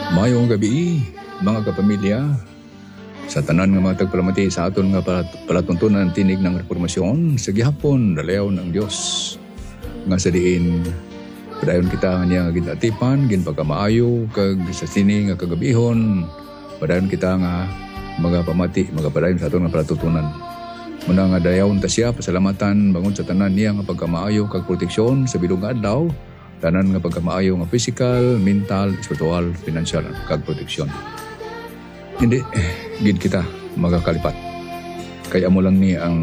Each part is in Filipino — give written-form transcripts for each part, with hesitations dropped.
Mayong gabi, mga kapamilya. Sa tanan nga mga tagpalamati sa aton nga palatuntunan tinig ng reformasyon, sa gihapon dalayaw ng Dios. Nga sa diin, padayon kita nga ginatipan, ginpagkamaayo, kag sa sini nga kagabihon, padayon kita nga mga pamati, mga padayon sa aton nga palatuntunan. Muna nga dayawon ta siya, pasalamatan, bangon sa tanan niya nga pagkamaayo, kag proteksyon sa bilog nga adlaw, tanan nga pagkamaayo nga physical, mental, spiritual, financial, kag proteksyon. Hindi, gid kita magakalipat. Kaya mo lang ni ang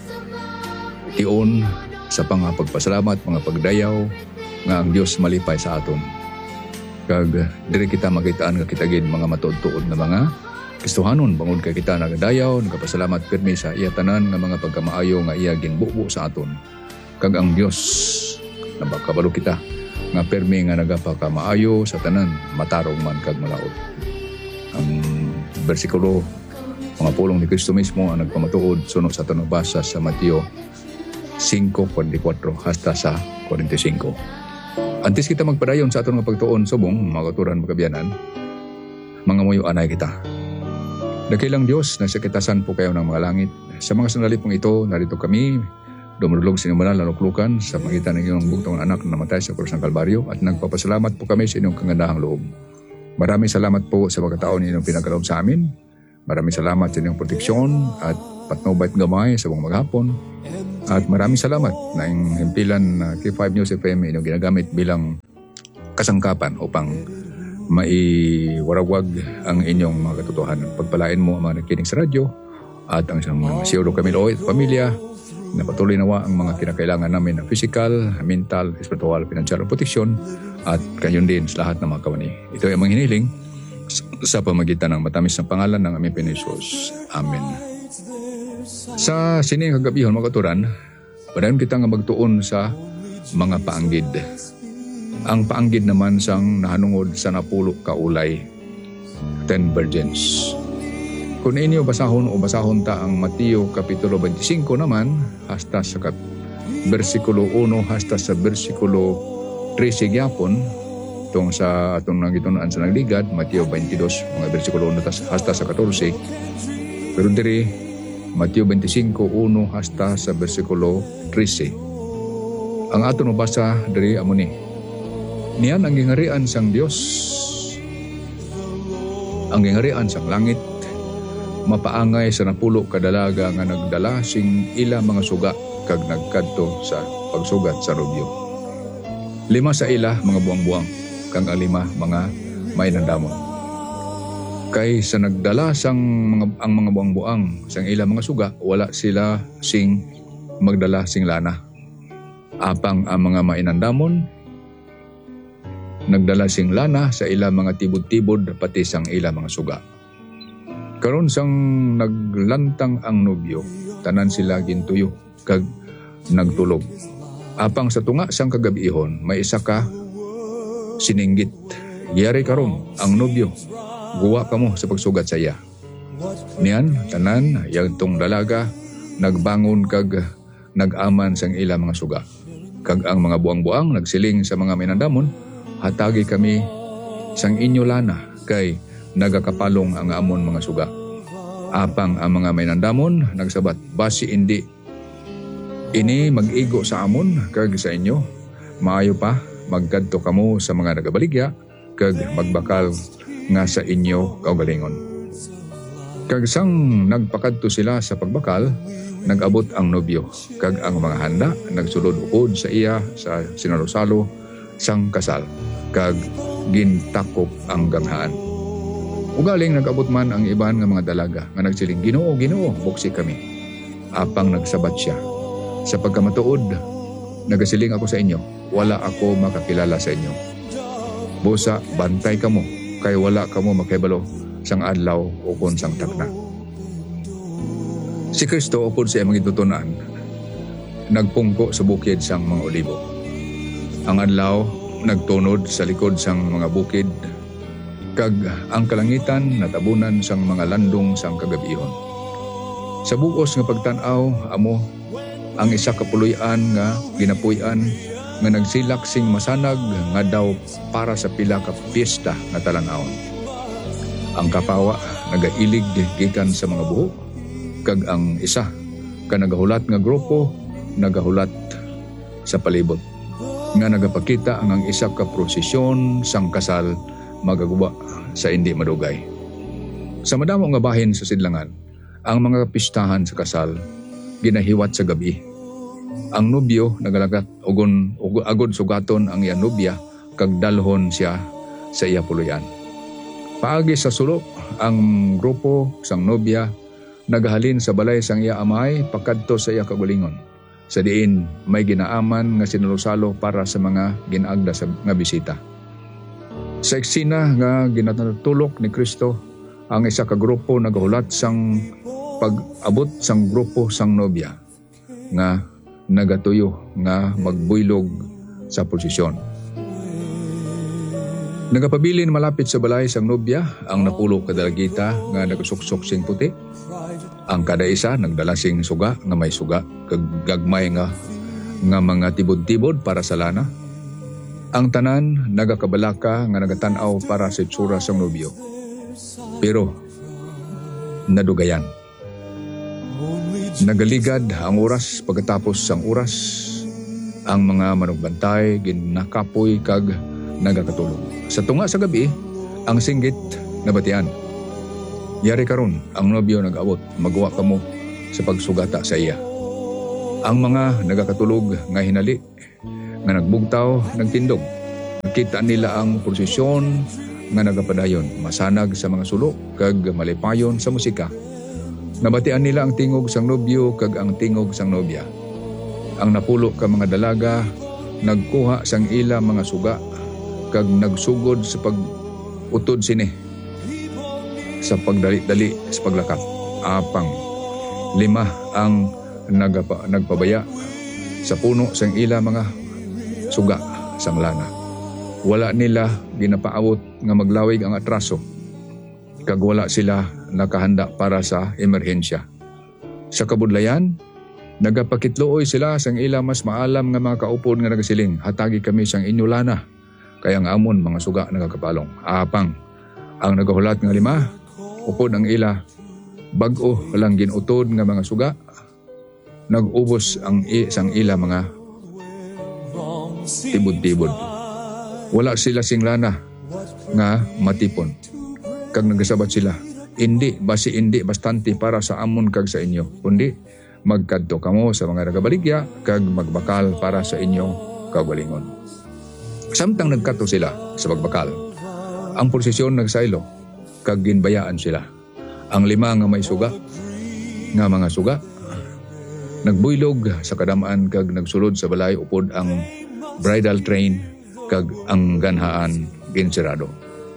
tion sa pagpasalamat, mga pagdayaw, nga ang Dios malipay sa aton. Kag diri kita makitaan nga kita gid mga matuod-tuod na mga Kristohanon, bangod kay kita nagadayaw, nagapasalamat pirmi sa iya tanan nga mga pagkamaayo nga iya ginbubo sa aton. Kag ang Dios nabakabalo kita nga pirmi nga nagapakamaayo sa tanan, matarong man kag malaot. Ang bersikulo, mga pulong ni Kristo mismo ang nagpamatuod sunod sa aton basa sa Mateo 5:44 hasta sa 45. Antes kita magpadayon sa aton nga pagtuon subong, mga katuran magkabiyanan, mga muyo anay kita. Dakilang Dios, nasa kitasan po kayo ng mga langit. Sa mga sandali pong ito, narito kami, dumulog sa inyong banal na luklukan sa magitan ng iyong bugtong anak na namatay sa krus ng Kalbaryo at nagpapasalamat po kami sa inyong kagandahang loob. Maraming salamat po sa pagkataon ninyong pinagkaloob sa amin. Maraming salamat sa inyong proteksyon at patnubay at gamay sa buong maghapon. At maraming salamat na yung himpilan na K5 News FM inyong ginagamit bilang kasangkapan upang maiwarawag ang inyong mga katotohanan. Pagpalain mo ang mga nakikinig sa radyo at ang isang siyuro kami looy at pamilya na patuloy nawa ang mga kinakailangan namin na physical, mental, spiritual, financial protection at kayon din sa lahat ng mga kawani. Ito ay mga hiniling sa pamagitan ng matamis na pangalan ng aming Pinisos. Amen. Sa sining kagabihon mga katuran, padayon kita nga magtuon sa mga paanggid. Ang paanggid naman sang nahanungod sa 10 kaulay, 10 virgins. Kung inyo basahon o basahon ta ang Mateo Kapitulo 25 naman, hasta sa versikulo 1 hasta sa versikulo 13 gyapon, tong sa atong nagitunaan sa nagligad, Mateo 22, mga versikulo 1 hasta sa 14. Pero diri, Mateo 25, 1 hasta sa versikulo 13. Ang aton mabasa diri amo ni, niyan ang gingarian sang Dios, ang gingarian sang langit, mapaangay sa 10 kadalaga nga nagdala sing ila mga suga kag nagkadto sa pagsugat sa rubyo. 5 sa ila mga buang-buang, kag 5 mga may nandamon. Kay sa nagdala sang ang mga buang-buang sang ila mga suga, wala sila sing magdala sing lana. Apang ang mga mainandamon nagdala sing lana sa ila mga tibod-tibod pati sang ila mga suga. Karon sang naglantang ang nobyo, tanan sila gintuyo kag nagtulog. Apang sa tunga sang kagabihon, may isa ka sininggit. Giyari karon ang nobyo, guwa kamo sa pagsugat sa iya. Niyan tanan yagtong dalaga nagbangon kag nagaman sang ila mga suga. Kag ang mga buang-buang nagsiling sa mga minandamon, hatagi kami sang inyo lana kay nagakapalong ang amon mga suga. Apang ang mga mainandamon nagsabat, basi indi ini mag-igo sa amon kag sa inyo, maayo pa magkadto kamo sa mga nagabaligya kag magbakal nga sa inyo kaugalingon. Kag sang nagpakadto sila sa pagbakal, nag-abot ang nobyo kag ang mga handa nagsulod ukod sa iya sa sinalosalo sang kasal kag gintakop ang ganghaan. Ugaling nag-abot man ang iban nga mga dalaga nga nagsiling, Ginoo, Ginoo, buksi kami. Apang nagsabat siya, sa pagkamatuod, nagasiling ako sa inyo, wala ako makakilala sa inyo. Busa, bantay kamo, kay wala kamo makibalo sang adlaw o kun sang takna. Si Kristo upod sa iyang gitutunan, nagpungko sa bukid sang mga olibo. Ang adlaw nagtunod sa likod sang mga bukid, kag ang kalangitan natabunan sang mga landong sang kagabihon. Sa bugos nga pagtan-aw amo ang isa ka puloy-an nga ginapuy-an nga nagsilak sing masanag nga daw para sa pila ka piyesta nga talan-awon. Ang kapawa nagailig gikan sa mga buhok, kag ang isa ka nagahulat nga grupo nagahulat sa palibot nga nagapakita ang isa ka prosesyon sang kasal magaguba sa hindi madugay. Sa madamo nga bahin sa sidlangan, ang mga pistahan sa kasal ginahiwat sa gabi. Ang nobyo nagalagat agod sugaton ang iya nobya kag dalhon siya sa iya puluyan. Paagi sa sulok, ang grupo sang nobya nagahalin sa balay sang iya amay pakadto sa iya kagulingon. Sa diin may ginaaman nga sinulosalo para sa mga ginaagda nga bisita. Sa eksena nga ginatulok ni Kristo, ang isa ka grupo nagahulat sang pag-abot sang grupo sang nobya nga nagatuyo nga magbuylog sa posisyon. Nagapabilin malapit sa balay sang nobya ang napulo kadalagita nga nagsuksok sing puti. Ang kada isa nagdala sing suga nga may suga kag gagmay nga mga tibod-tibod para sa lana. Ang tanan nagakabalaka nga nagatan-aw para sa itsura sang nobyo. Pero nadugayan. Nagaligad ang oras pagkatapos sang oras. Ang mga manugbantay ginakapoy kag nagakatulog. Sa tunga sa gabi, ang singgit nabatian. Yari karon ang nobyo nag-abot, magawa kamo sa pagsugata sa iya. Ang mga nagakatulog nga hinali, nga nagbugtaw, nagtindog. Nakita nila ang prosesyon nga nagapadayon, masanag sa mga sulok, kag malipayon sa musika. Nabatian nila ang tingog sang nobyo kag ang tingog sang nobya. Ang napulo ka mga dalaga, nagkuha sang ila mga suga, kag nagsugod sa pag-utod sini sa pagdali-dali sa paglakap. Apang 5 ang nagpabaya sa puno sang ila mga suga sang lana. Wala nila ginapaabot nga maglawig ang atraso, kag wala sila nakahanda para sa emerhensya. Sa kabudlayan, nagapakitluoy sila sang ila mas maalam nga mga kaupod nga nagasiling, hatagi kami sang inyo lana, kaya ang amon mga suga nagakapalong. Apang ang nagahulat nga 5, upod ang ila, bag-o lang ginutod nga mga suga, nag-ubos ang sang ila mga tibod-tibod. Wala sila sing lana nga matipon. Kag nagasabat sila, hindi bastante para sa amon kag sa inyo, kundi magkadto kamo sa mga nagabaligya kag magbakal para sa inyong kaugalingon. Samtang nagkadto sila sa pagbakal, ang prosesyon nagsaylo kag ginbayaan sila. Ang 5 nga may suga nga mga suga nagbuylog sa kadamaan kag nagsulod sa balay upod ang bridal train kag ang ganhaan ginsirado.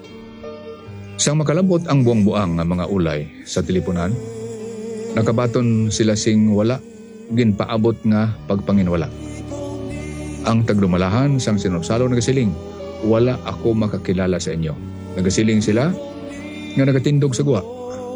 Sang makalabot ang buang-buang nga mga ulay sa teleponan, nakabaton sila sing wala ginpaabot nga pagpanginwala. Ang tagdumalahan sang sinusalo nagasiling, wala ako makakilala sa inyo. Nagasiling sila nga nagatindog sa guwa,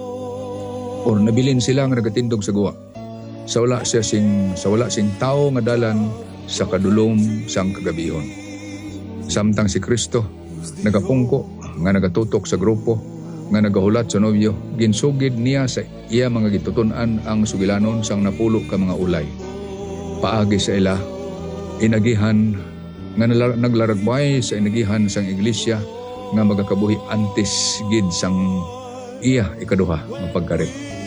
or nabilin sila nga nagatindog sa guwa. Sa wala sing tao nga dalan sa kadulom sang kagabihon. Samtang si Kristo nagapungko nga nagatutok sa grupo nga nagahulat sa nobyo, ginsugid niya sa iya mga gitutunan ang sugilanon sang napulo ka mga ulay. Paagi sa ila, inagihan nga naglaragbay sa inagihan sang iglesia nga magakabuhi antes gid sang iya ikaduha nga pagkarit.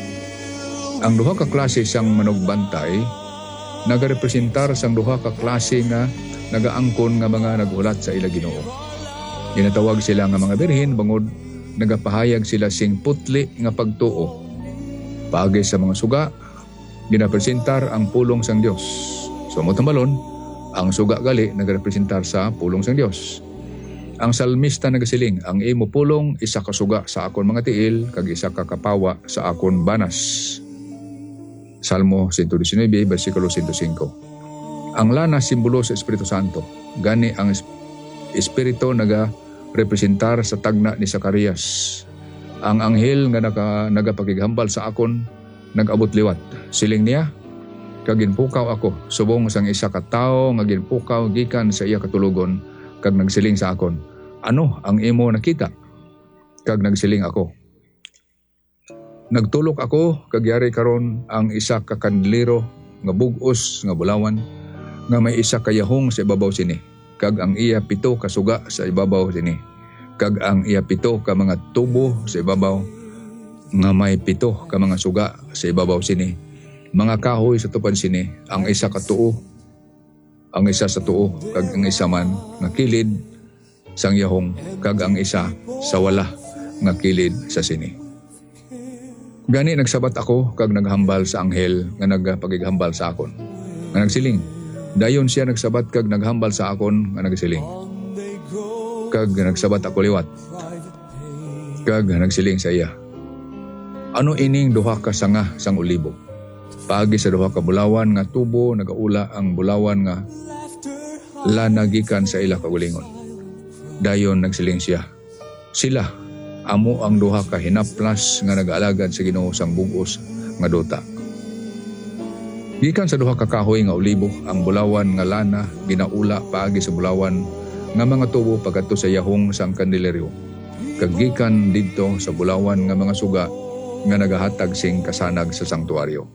Ang duha ka klase sang manugbantay nagarepresentar sang duha ka klase nga nagaangkon nga mga naghulat sa ila Ginoo. Ginatawag sila nga mga birhen bangod nagapahayag sila sing putli nga pagtuo. Paagi sa mga suga, ginapresentar ang pulong sang Dios. So motambalon, ang suga gali nagarepresentar sa pulong sang Dios. Ang salmista nagasiling, ang imo pulong isa ka suga sa akon mga tiil kag isa ka kapawa sa akon banas. Salmo 119 bersikulo 105. Ang lana simbolo sa Espiritu Santo. Gani ang Espiritu nagarepresentar sa tagna ni Zacarias. Ang anghel nga nagapakighambal sa akon nag-abot liwat. Siling niya, kag ginpukaw ako subong sang isa ka tawo nga ginpukaw gikan sa iya katulugon, kag nagsiling sa akon, ano ang imo nakita? Kag nagsiling ako, Nagtulok ako kag yari karon ang isa ka kandilero nga bug-os nga bulawan nga may isa ka yahong sa ibabaw sini, kag ang iya 7 ka suga sa ibabaw sini, kag ang iya 7 ka mga tubo sa ibabaw nga may 7 ka mga suga sa ibabaw sini, mga kahoy sa tupad sini, ang isa ka tuo, ang isa sa tuo, kag ang isa man nga kilid sang yahong, kag ang isa sa wala nga kilid sa sini. Gani nagsabat ako kag naghambal sa anghel nga nagpagighambal sa akon, nga nagsiling. Dayon siya nagsabat kag naghambal sa akon nga nagsiling. Kag nagsabat ako liwat. Kag nagsiling sa iya, ano ining duha ka sanga sang olibo? Paagi sa duha ka bulawan nga tubo nagaula ang bulawan nga lanagikan sa ila kagulingon. Dayon nagsiling siya, sila amo ang duha ka hinaplas nga nag-alagad sa Ginoo sang bug-os nga duta. Gikan sa duha ka kahoy nga olibo ang bulawan nga lana ginaula paagi sa bulawan nga mga tubo pagadto sa yahong sang kandileryo. Kag gikan didto sa bulawan nga mga suga nga nagahatag sing kasanag sa sanktuaryo.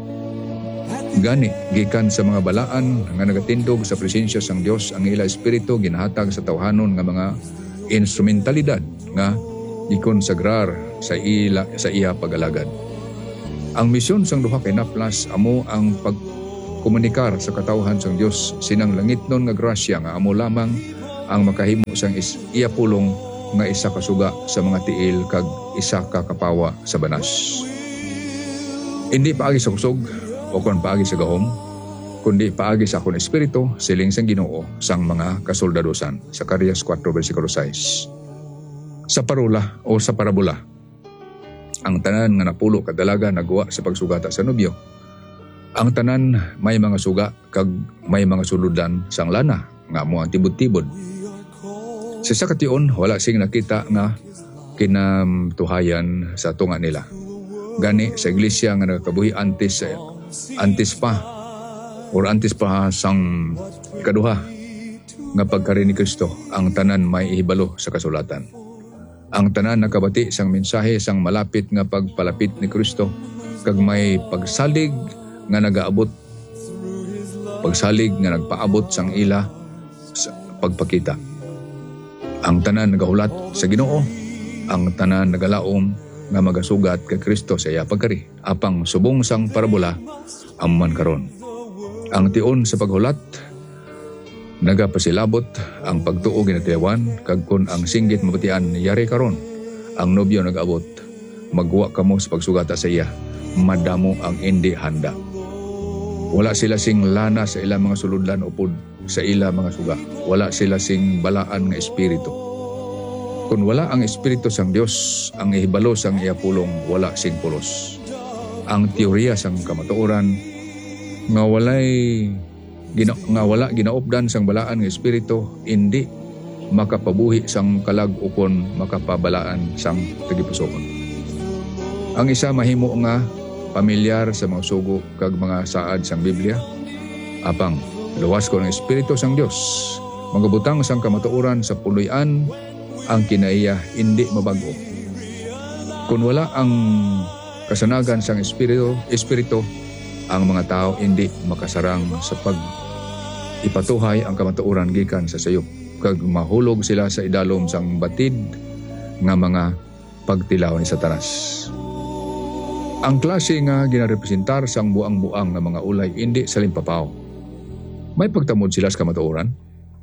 Gani gikan sa mga balaan nga nagatindog sa presensya sang Dios ang ila espiritu ginahatag sa tawhanon nga mga instrumentalidad nga gikonsagrar sa iya pagalagad. Ang misyon sang duha ka hinaplas amo ang pagkomunikar sa katawhan sang Dios sinang langitnon nga grasya nga amo lamang ang makahimo sang iya pulong nga isa ka suga sa mga tiil kag isa ka kapawa sa banas. Hindi paagi sa kusog o kon paagi sa gahom, kundi paagi sa akong espiritu, siling sang Ginoo sang mga kasoldadosan. Zacarias 4 versikulo 6. Sa parula o sa parabola, ang tanan nga napulo kadalaga nagawa sa pagsugata sa nobyo. Ang tanan may mga suga kag may mga suludan sang lana nga amo ang tibod-tibod. Sa sakation wala sing nakita nga kinamtuhayan sa tunga nila. Gani sa iglesia nga nagakabuhi antes pa sang ikaduha nga pagkari ni Kristo, ang tanan may ihibalo sa kasulatan. Ang tanan nakabati sang mensahe sang malapit nga pagpalapit ni Kristo kag may pagsalig nga nagaabot, pagsalig nga nagpaabot sang ila sa pagpakita. Ang tanan nagahulat sa Ginoo, ang tanan nagalaom nga magasugat kay Kristo sa iya pagkari. Apang subong sang parabola amman karon. Ang tion sa paghulat nagapasilabot ang pagtuo ginatiyawan kag kun ang singgit mabatian yari karon. Ang nobyo nagaabot, magwa kamo sa pagsugata sa iya, madamo ang indi handa. Wala sila sing lana sa ilang mga suludlan upod sa ila mga suga. Wala sila sing balaan nga espiritu. Kung wala ang espiritu sang Dios, ang ihibalo sang iya pulong wala sing pulos. Ang teorya sang kamatuoran nga wala ginaupdan sang balaan nga espiritu, hindi makapabuhi sang kalag ukon makapabalaan sang tagipusoon. Ang isa mahimo nga pamilyar sa mga sugo kag mga saad sang Biblia, apang luwas ko ng espiritu sang Dios, magabutang sang kamatuoran sa puloy-an ang kinaiya hindi mabago. Kung wala ang kasanagan sang espiritu, ang mga tao hindi makasarang sa ipatuhay ang kamatuoran gikan sa sayop, kag mahulog sila sa idalom sang batid nga mga pagtilaw ni Satanas. Ang klase nga ginarepresentar sang buang-buang nga mga ulay hindi salimpapaw. May pagtamod sila sa kamatuoran.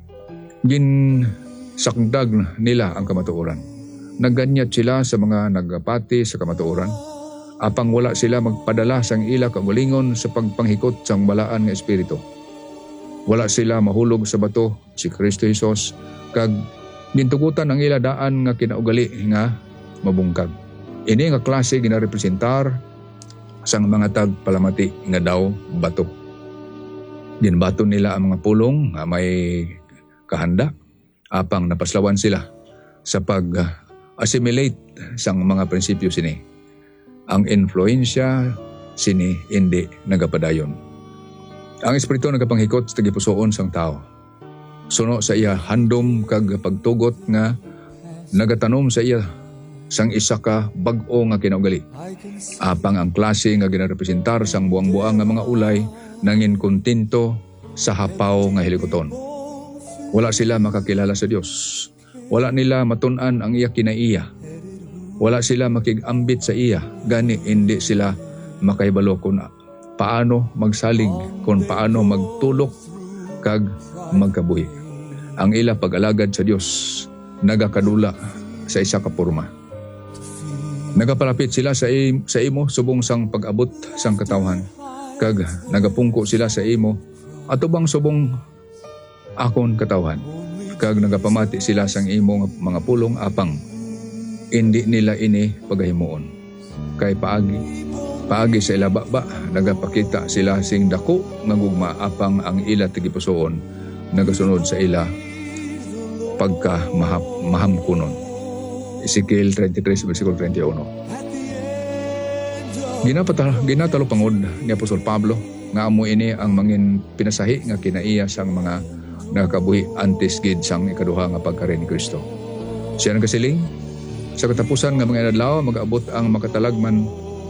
Sakdag nila ang kamatuoran. Nagganyat sila sa mga nagapati sa kamatuoran. Apang wala sila magpadala sang ila kagulingon sa pagpanghikot sang balaan nga espiritu. Wala sila mahulog sa bato, si Kristo Jesus, kag gintugutan ang ila daan nga kinaugali nga mabungkag. Ini nga klase ginarepresentar sang mga tagpalamati nga daw bato. Ginbato nila ang mga pulong nga may kahanda, apang napaslawan sila sa pag-assimilate sang mga prinsipyo sini. Ang influensya sini hindi nagapadayon. Ang espiritu nagapanghikot sa tagipusoon sang tao. Suno sa iya handom kag pagtugot nga nagatanom sa iya sang isa ka bag-o nga kinaugali. Apang ang klase nga ginarepresentar sang buang-buang nga mga ulay nangin kontento sa hapaw nga hilikoton. Wala sila makakilala sa Dios. Wala nila matun-an ang iya kinaiya. Wala sila makigambit sa iya. Gani hindi sila makaibalo kung paano magsalig, kung paano magtulok kag magkabuhi. Ang ila pag-alagad sa Dios nagakadula sa isa ka porma. Nagapalapit sila sa imo subong sang pag-abot sang katawhan, kag nagapungko sila sa imo atubang subong akon katawhan, kag nagapamati sila sang imo mga pulong apang hindi nila ini pagahimuon. Kay paagi sa ila baba nagapakita sila sing dako nga gugma apang ang ila tigipusoon nagasunod sa ila pagka mahamkunon. Ezekiel 33 versikulo 31. Ginatalo pangod ni Apostol Pablo nga amo ini ang mangin pinasahi nga kinaiya sang mga nakabuhi antes gid sang ikaduha nga pagkari ni Kristo. Siya nagasiling sa katapusan nga mga adlaw mag-abot ang makatalagam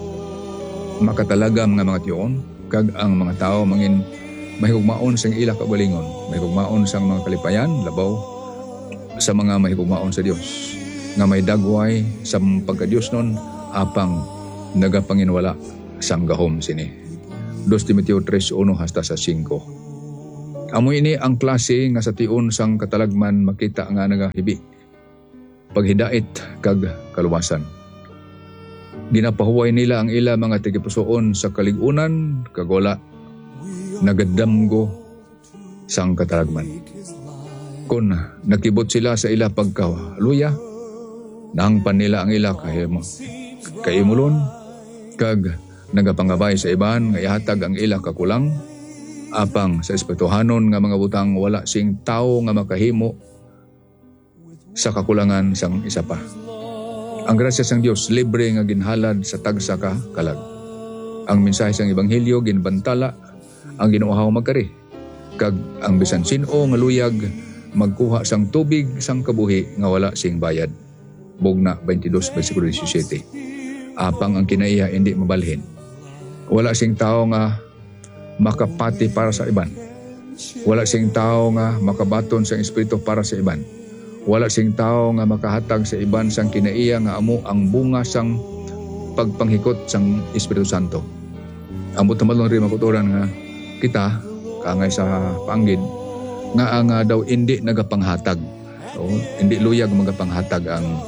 nga mga tiyon, kag ang mga tao mangin mahigugmaon sang ila kaugalingon, mahigugmaon sang mga kalipayan labaw sa mga mahigugmaon sa Dios nga may dagway sa pagka-Diyos nun apang nagapanginwala sang gahom sini. 2 Timoteo 3:1 hasta sa 5. Amo ini ang klase nga sa tion sang katalagman makita nga nagahibi paghidait kag kaluwasan. Ginapahuway nila ang ila mga tigipusoon sa kaligunan kag wala nagadamgo sang katalagman. Kung nakibot sila sa ila pagkaluya, nahangpan nila ang ila kaimulon, kag nagapangabay sa iban nga ihatag ang ila kakulang, apang sa espirituhanon nga mga butang wala sing tao nga makahimo sa kakulangan sang isa pa. Ang grasya sang Dios libre nga ginhalad sa tagsa ka kalag. Ang mensahe sang ebanghelyo ginbantala ang ginuhaw magkari, kag ang bisan sin-o nga luyag magkuha sang tubig sang kabuhi nga wala sing bayad. Bugna 22 versikulo 17. Apang ang kinaiya hindi mabalhin. Wala sing tao nga makapati para sa iban. Wala sing tao nga makabaton sa espiritu para sa iban. Wala sing tao nga makahatag sa iban sang kinaiya nga amo ang bunga sang pagpanghikot sang Espiritu Santo. Amo tamalon rin makuturan nga kita kaangay sa panggid nga ang daw hindi nagapanghatag. So, hindi luyag magapanghatag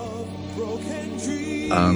ang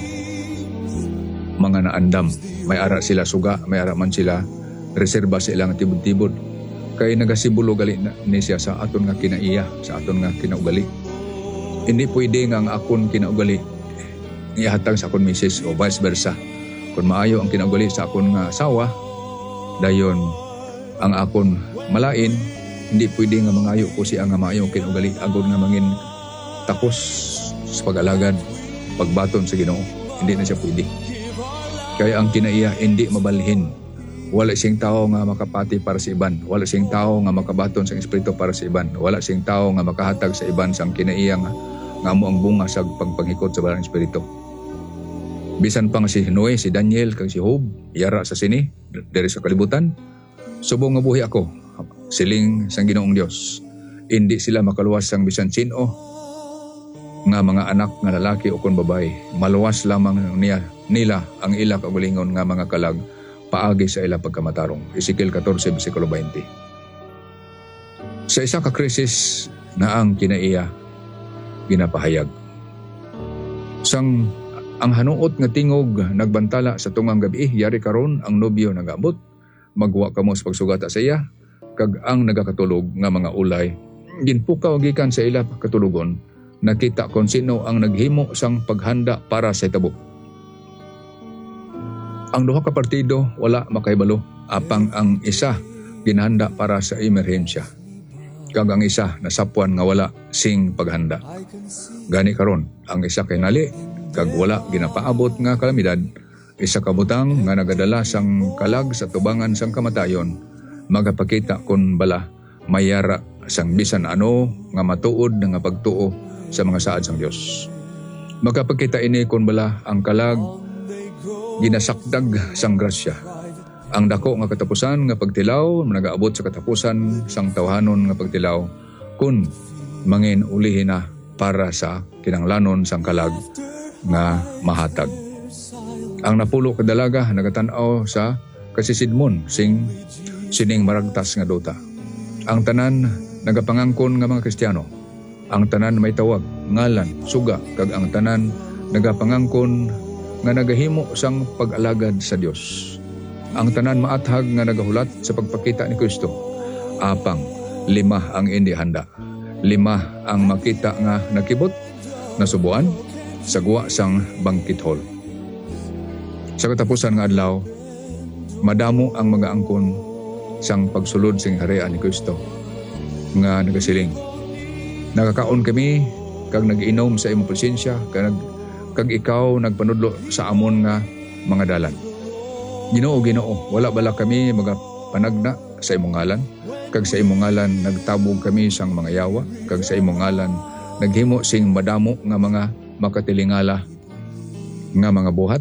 mga naandam. May ara sila suga, may ara man sila reserba sa ilang tibod-tibod. Kay nagasimbolo gali ni siya sa aton nga kinaiya, sa aton nga kinaugali. Hindi pwede nga ang akon kinaugali ihatag sa akon misis o vice versa. Kung maayo ang kinaugali sa akon nga asawa, dayon ang akon malain, hindi pwede nga mangayo ko siya nga maayo kinaugali agod nga mangin takos sa pag-alagad, pagbaton sa Ginoo. Hindi na siya pwede. Kaya ang kinaiya hindi mabalhin. Wala siyang tao nga makapati para sa iban. Wala siyang tao nga makabaton sa espiritu para sa iban. Wala siyang tao nga makahatag sa iban sang kinaiya nga amo ang bunga sa pagpanghikot sa balang espiritu. Bisan pa nga si Noe, si Daniel, kag si Job, yara sa sini, diri sa kalibutan, subong nga buhi ako, siling sang Ginoong Dios. Hindi sila makaluwas sang bisan sino nga mga anak nga lalaki o kon babae. Maluwas lamang nila ang ila kaugalingon nga mga kalag paagi sa ila pagkamatarong. Ezekiel 14 versikulo 20. Sa isa ka krisis na ang kinaiya ginapahayag. Sang ang hanuot nga tingog nagbantala sa tungang gabi, yari karon ang nobyo nagabot, magwa kamo sa pagsugata sa iya, kag ang nagakatulog nga mga ulay ginpukaw gikan sa ila katulugon, nakita kon sino ang naghimo sang paghanda para sa tabo. Ang duha ka partido wala makahibalo, apang ang isa ginhanda para sa emerhensya, kag ang isa nasapuan nga wala sing paghanda. Gani karon ang isa kay nali kag wala ginapaabot nga kalamidad, isa ka butang nga nagadala sang kalag sa tubangan sang kamatayon, magapakita kon bala mayara sang bisan ano nga matuod nga pagtuo sa mga saad sang Dios. Magapagkita ini kun bala ang kalag ginasakdag sang grasya. Ang dako nga katapusan nga pagtilaw nagaabot sa katapusan sang tawhanon nga pagtilaw kun mangin ulihin na para sa kinanglanon sang kalag nga mahatag. Ang napulo kadalaga nagatanaw sa kasisidmon sining maragtas nga duta. Ang tanan nagapangangkon nga mga Kristiyano. Ang tanan may tawag, ngalan, suga, kag ang tanan nagapangangkon nga nagahimo sang pag-alagad sa Dios. Ang tanan maathag nga nagahulat sa pagpakita ni Kristo. Apang, 5 ang indi handa. 5 ang makita nga nakibot, nasubuan, sagwa sang banquet hall. Sa katapusan nga adlaw, madamo ang mga angkon sang pagsulod sing harian ni Kristo nga nagasiling. Nakakaon kami kag nag-inom sa imong presensya kag ikaw nagpanudlo sa amon nga mga dalan. Ginoo, wala bala kami magapanagna sa imong ngalan, kag sa imong ngalan nagtabog kami sang mga yawa, kag sa imong ngalan naghimo sing madamo nga mga makatilingala nga mga buhat.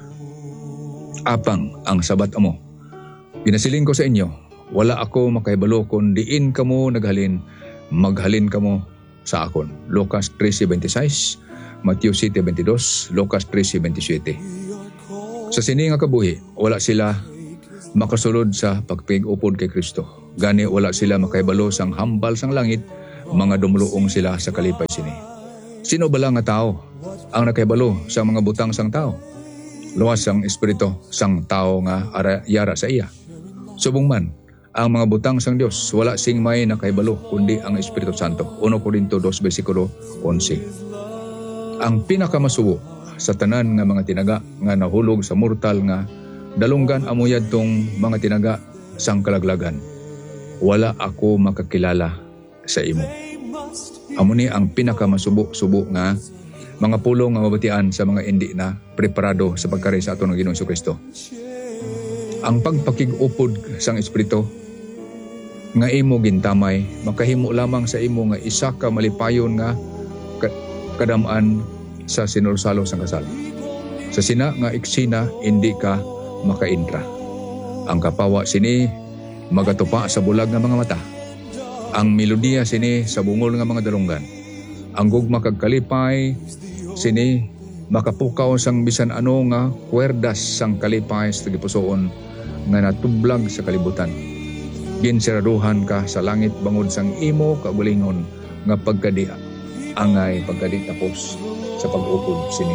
Apang ang sabat amo. Ginasiling ko sa inyo, wala ako makahibalo kun diin kamo naghalin, maghalin kamo sa akon. Lucas 13:26, Matthew 7:22, Lucas 13:27. Sa sini nga kabuhi, wala sila makasulod sa pagpig-upod kay Kristo. Gani wala sila makahibalo sang hambal sang langit, mga dumluong sila sa kalipay sini. Sino bala nga tao ang nakahibalo sa mga butang sang tao? Luwas ang espiritu sang tao nga yara sa iya. Subong man, ang mga butang sang Dios wala sing may nakahibalo kundi ang Espiritu Santo. 1 Corinto 2 versikulo 11. Ang pinakamasubo sa tanan nga mga tinaga nga nahulog sa mortal nga dalunggan amuyad tong mga tinaga sang kalaglagan. Wala ako makakilala sa imo. Amo ni ang pinakamasubo-subo nga mga pulong nga mabatian sa mga indi na preparado sa pagkari sa aton nga Ginoong Kristo. Ang pagpakig-upod sang Espiritu nga imo gintamay makahimo lamang sa imo nga isa ka malipayon nga kadamaan sa sinursalo sang kasal. Sa sina nga eksena hindi ka makaintra. Ang kapawa sini magatupa sa bulag nga mga mata. Ang melodiya sini sa bungol nga mga dalunggan. Ang gugma kag kalipay sini makapukaw sang bisan ano nga kwerdas sang kalipay sa gipusoon nga natublag sa kalibutan. Ginseraduhan ka sa langit bangod sang imo kabulingon nga pagkadi angay pagkadi tapos sa pag-upod sini.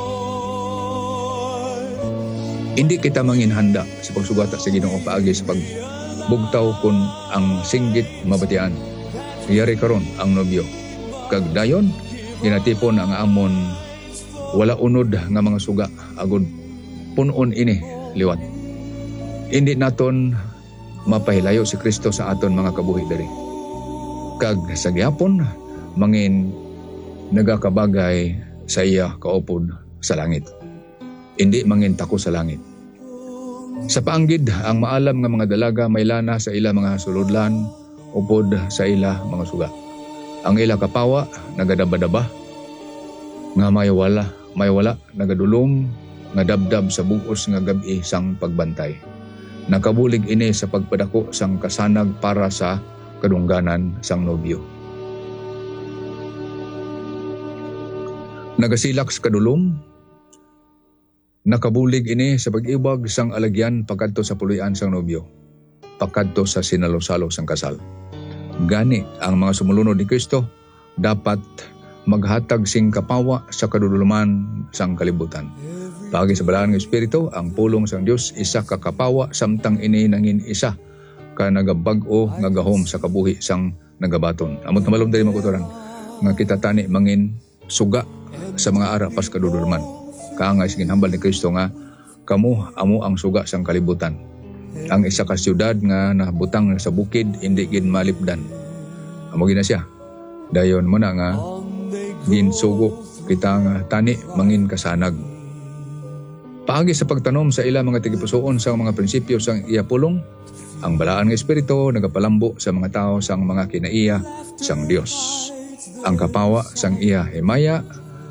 Hindi kita manginhanda sa pagsugata sa Ginoo paagi sa pagbugtaw kun ang singgit mabatian. Yari karon ang nobyo. Kag dayon ginatipon ang amon wala unod nga mga suga agud punon ini liwat. Hindi naton mapahilayo si Kristo sa aton mga kabuhi diri. Kag sa gihapon mangin nagakabagay sa iya kaupod sa langit. Hindi mangin tako sa langit. Sa paanggid ang maalam nga mga dalaga may lana sa ila mga sulodlan upod sa ila mga suga. Ang ila kapawa nagadaba-daba nga may wala nagadulom nga dabdab sa bugos nga gabi sang pagbantay. Nakabulig ini sa pagpadako sang kasanag para sa kadungganan sang nobyo. Nagasilak sa kadulom, nakabulig ini sa pag-ibag sang alagyan pagkadto sa puluyan sang nobyo, pagkadto sa sinalo-salo sang kasal. Gani ang mga sumulunod ni Kristo dapat maghatag sing kapawa sa kaduduluman sang kalibutan. Pagi sa balahan ng Espiritu, ang pulong sang Dios isa ka kapawa samtang ini nangin isa ka nagabag-o nga gahom sa kabuhi sang nagabaton. Amot malom diri makutoran nga kita tani mangin suga sa mga ara pas kaduduluman. Kaangay sa ginhambal ni Kristo nga kamo amo ang suga sang kalibutan. Ang isa ka siyudad nga nabutang sa bukid hindi gid malipdan. Amo gina siya. Dayon mo na nga ginsugo kita nga tani mangin kasanag. Paagi sa pagtanom sa ila mga tigipusoon sa mga prinsipyo sang iya pulong, ang balaan nga Espiritu nagapalambo sa mga tao sang mga kinaiya sang Dios. Ang kapawa sang iya himaya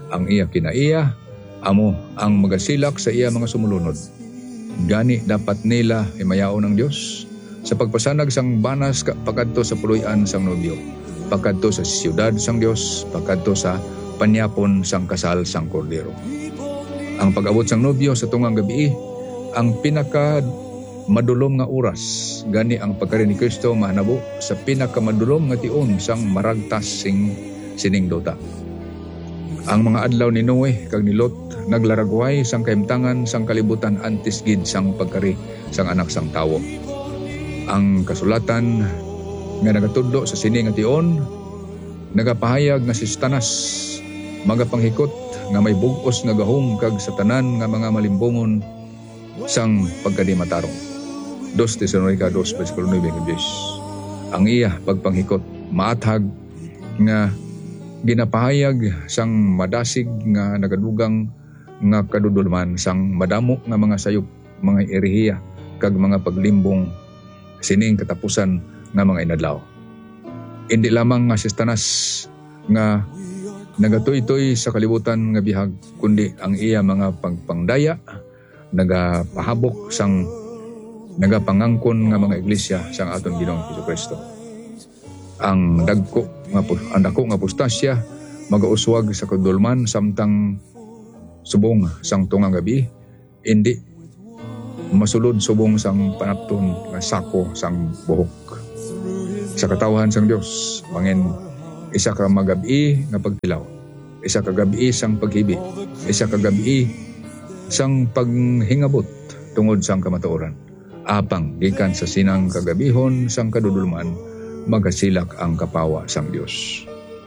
ang iya kinaiya, amo ang magasilak sa iya mga sumulunod. Gani dapat nila himayaon ng Dios sa pagpasanag sang banas pagkadto sa puloy-an sang nobyo, pagkadto sa siyudad sang Dios, pagkadto sa panyapon sang kasal sang kordero. Ang pag-abot sang nobyo sa tungang gabi, ang pinaka madulom nga oras, gani ang pagkari ni Kristo mahanabo sa pinaka madulom nga tion sang maragtas sining dota. Ang mga adlaw ni Noe kag ni Lot naglaragway sang kahimtangan sang kalibutan antes gid sang pagkari sang anak sang tawo. Ang kasulatan nga nagatudlo sa sini nga tion nagapahayag nga si Satanas magapanghikot nga may bug-os nga gahom kag sa tanan nga mga malimbongon sang pagkadimatarong. 2 Tesalonica 2 versikulo 9. Ang iya pagpanghikot maathag nga ginapahayag sang madasig nga nagadugang nga kadudulman sang madamo nga mga sayop, mga erehiya kag mga paglimbong sining katapusan nga mga inadlaw. Hindi lamang nga si Satanas nga nagatoy-toy sa kalibutan nga bihag, kundi ang iya mga pagpangdaya nagapahabok sang nagapangangkon nga mga iglesia sang aton Ginoong Jesucristo. Ang dako nga apostasya magauswag sa kadulman samtang subong sang tungang gabi, hindi masulod subong sang panapton nga sako sang buhok. Sa katawhan sang Dios, mangin isa ka magabi nga pagtilaw, isa ka gabi sang paghibi, isa ka gabi sang paghingabot tungod sang kamatuoran. Apang gikan sa sinang kagabihon sang kadudulman, magasilak ang kapawa sang Dios.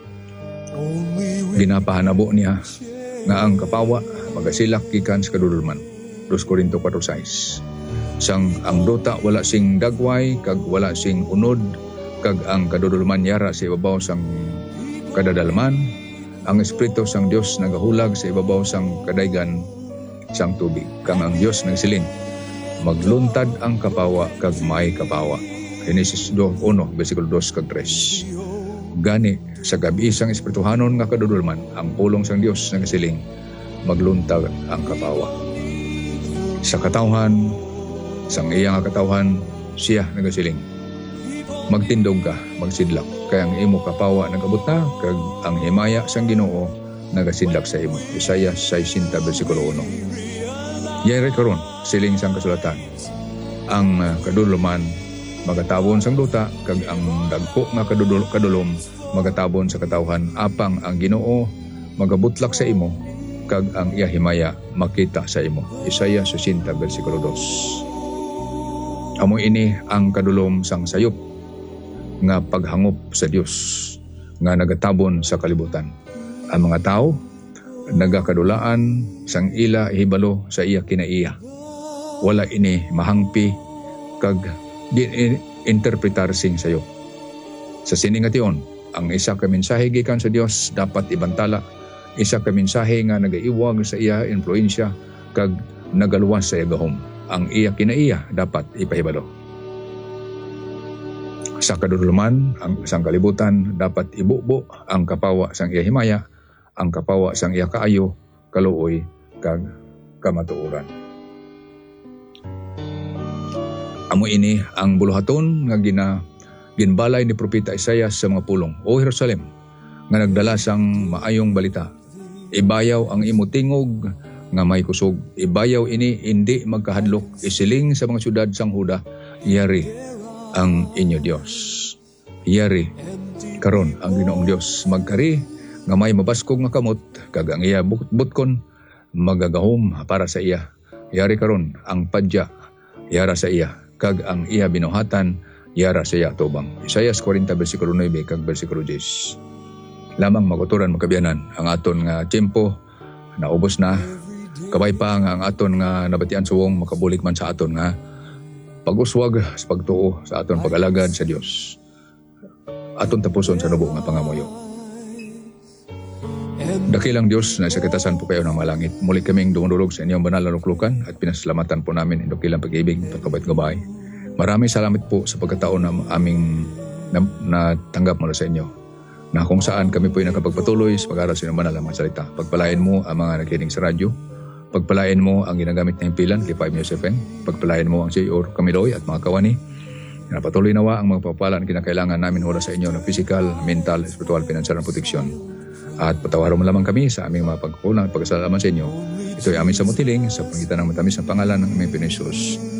Ginapahanabo niya nga ang kapawa magasilak gikan sa kadudulman. 2 Korinto 4:6. Sang ang dota wala sing dagway kag wala sing unod, kag ang kadudulman yara sa ibabaw sang kadadalman, ang Espiritu sang Dios nagahulag sa ibabaw sang kadaygan sang tubig. Kang ang Dios nagsiling, magluntad ang kapawa kag may kapawa. Genesis 1 versikulo 2 kag 3. Gani sa gabi sang espirituhanon nga kadudulman, ang pulong sang Dios nagsiling, magluntad ang kapawa. Sa katawhan sang iyang katawhan, siya nagasiling, magtindog ka, magsidlak, kay ang imo kapawa nagabot na, kag ang himaya sang Ginoo nagasidlak sa imo. Isaiah 60 versikulo 1. Yari karon siling sang kasulatan, ang kadudulman magatabon sang duta, kag ang dagko nga kadulom magatabon sa katawhan, apang ang Ginoo magabutlak sa imo, kag ang iya himaya makita sa imo. Isaiah 60 versikulo 2. Amo ini ang kadulom sang sayop nga paghangop sa Dios nga nagatabon sa kalibutan. Ang mga tao nagakadulaan sang ila hibalo sa iya kinaiya. Wala ini mahangpi kag interpretar sing sayo. Sa siningation, ang isa ka mensahe gikan sa Dios dapat ibantala. Isa ka mensahe nga nagaiwag sa iya influensya kag nagaluwas sa iya gahom. Ang iya kinaiya dapat ipahibalo. Sa kadudulman, ang isang kalibutan dapat ibubo ang kapawa sang iya himaya, ang kapawa sang iya kaayo, kaluoy, kag kamatuoran. Amo ini ang buluhaton nga ginbalay ni Propeta Isaias sa mga pulong. O Jerusalem, nga nagdala sang maayong balita, ibayaw ang imo tingog nga may kusog. Ibayaw ini hindi magkahadlok, isiling sa mga syudad sang Huda, yari ang inyo Dios. Yari karon ang Ginoong Dios, magkari nga may mabaskog nga kamot, kag ang iya butkon magagahom para sa iya. Yari karon ang padya yara sa iya, kag ang iya binuhatan yara sa iya tubang. Isaiah 40 versikulo 9 kag versikulo 10. Lamang maguturan magkabiyanan ang aton nga tiempo naubos na. Kabay pa nga ang aton nga nabatian suwong makabulik man sa aton nga pag-uswag sa pagtuo sa aton pag-alagad sa Dios. Aton tapuson sa nubo nga pangamuyo. Dakilang Dios na sa kitasan po kayo ng malangit. Muli kaming dumudulog sa inyong banal na luklukan at pinasalamatan po namin ang dakilang pag-ibig, pagkabait-gabay. Maraming salamat po sa pagkataon na aming natanggap mula sa inyo. na kung saan kami po ay nakapagpatuloy sa pag-aaral sa inyong banal na mga salita. Pagpalain mo ang mga nakikinig sa radyo. Pagpalain mo ang ginagamit na himpilan kay 5 News FM. Pagpalain mo ang J.O. Camiloy at mga kawani. Na patuloy nawa ang mga pagpapala na kinakailangan namin mula sa inyo ng physical, mental, spiritual, financial na proteksyon. At patawaran mo lamang kami sa aming mga pagkukulang at pagkasalaman sa inyo. Ito ay amin sa mutiling sa pangitan ng matamis na pangalan ng aming Pinoy Jesus.